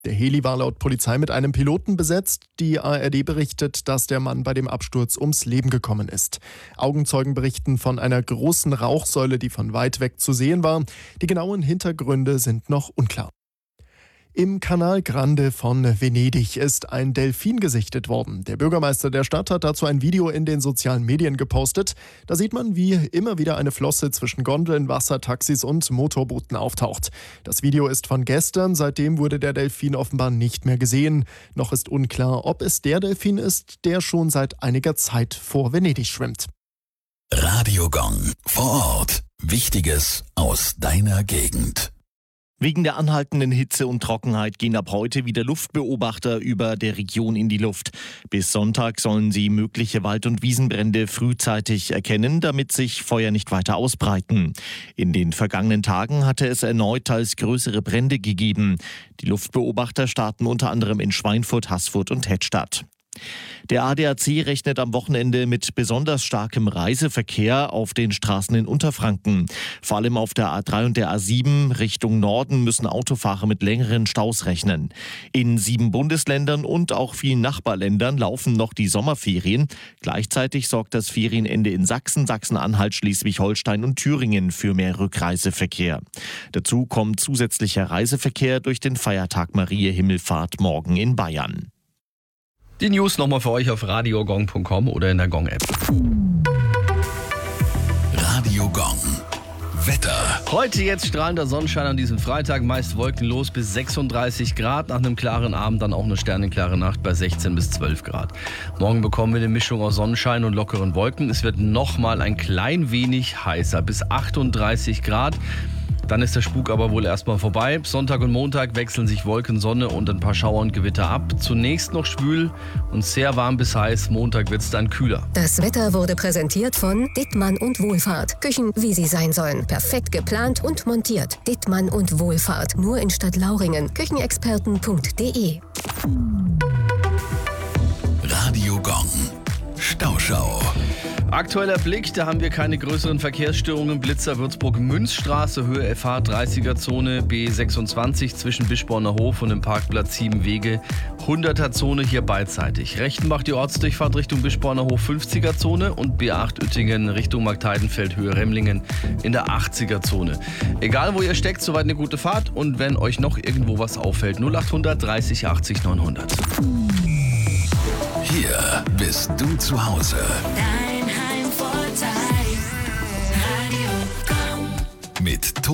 Der Heli war laut Polizei mit einem Piloten besetzt. Die ARD berichtet, dass der Mann bei dem Absturz ums Leben gekommen ist. Augenzeugen berichten von einer großen Rauchsäule, die von weit weg zu sehen war. Die genauen Hintergründe sind noch unklar. Im Canal Grande von Venedig ist ein Delfin gesichtet worden. Der Bürgermeister der Stadt hat dazu ein Video in den sozialen Medien gepostet. Da sieht man, wie immer wieder eine Flosse zwischen Gondeln, Wassertaxis und Motorbooten auftaucht. Das Video ist von gestern. Seitdem wurde der Delfin offenbar nicht mehr gesehen. Noch ist unklar, ob es der Delfin ist, der schon seit einiger Zeit vor Venedig schwimmt. Radio Gong vor Ort. Wichtiges aus deiner Gegend. Wegen der anhaltenden Hitze und Trockenheit gehen ab heute wieder Luftbeobachter über der Region in die Luft. Bis Sonntag sollen sie mögliche Wald- und Wiesenbrände frühzeitig erkennen, damit sich Feuer nicht weiter ausbreiten. In den vergangenen Tagen hatte es erneut teils größere Brände gegeben. Die Luftbeobachter starten unter anderem in Schweinfurt, Haßfurt und Hettstadt. Der ADAC rechnet am Wochenende mit besonders starkem Reiseverkehr auf den Straßen in Unterfranken. Vor allem auf der A3 und der A7 Richtung Norden müssen Autofahrer mit längeren Staus rechnen. In 7 Bundesländern und auch vielen Nachbarländern laufen noch die Sommerferien. Gleichzeitig sorgt das Ferienende in Sachsen, Sachsen-Anhalt, Schleswig-Holstein und Thüringen für mehr Rückreiseverkehr. Dazu kommt zusätzlicher Reiseverkehr durch den Feiertag Mariä Himmelfahrt morgen in Bayern. Die News nochmal für euch auf radiogong.com oder in der Gong-App. Radio Gong. Wetter. Heute jetzt strahlender Sonnenschein an diesem Freitag, meist wolkenlos bis 36 Grad. Nach einem klaren Abend dann auch eine sternenklare Nacht bei 16 bis 12 Grad. Morgen bekommen wir eine Mischung aus Sonnenschein und lockeren Wolken. Es wird nochmal ein klein wenig heißer, bis 38 Grad. Dann ist der Spuk aber wohl erstmal vorbei. Sonntag und Montag wechseln sich Wolken, Sonne und ein paar Schauer und Gewitter ab. Zunächst noch schwül und sehr warm bis heiß. Montag wird es dann kühler. Das Wetter wurde präsentiert von Dittmann und Wohlfahrt. Küchen, wie sie sein sollen. Perfekt geplant und montiert. Dittmann und Wohlfahrt. Nur in Stadtlauringen. Küchenexperten.de. Radio Gong. Stauschau. Aktueller Blick, da haben wir keine größeren Verkehrsstörungen. Blitzer Würzburg-Münzstraße, Höhe FH 30er-Zone, B26 zwischen Bischborner Hof und dem Parkplatz 7 Wege. 100er-Zone hier beidseitig. Rechtenbach die Ortsdurchfahrt Richtung Bischborner Hof 50er-Zone und B8 Uettingen Richtung Marktheidenfeld, Höhe Remlingen in der 80er-Zone. Egal wo ihr steckt, soweit eine gute Fahrt und wenn euch noch irgendwo was auffällt, 0800 30 80 900. Hier bist du zu Hause. Dein Heimvorteil. Radio Gong. Mit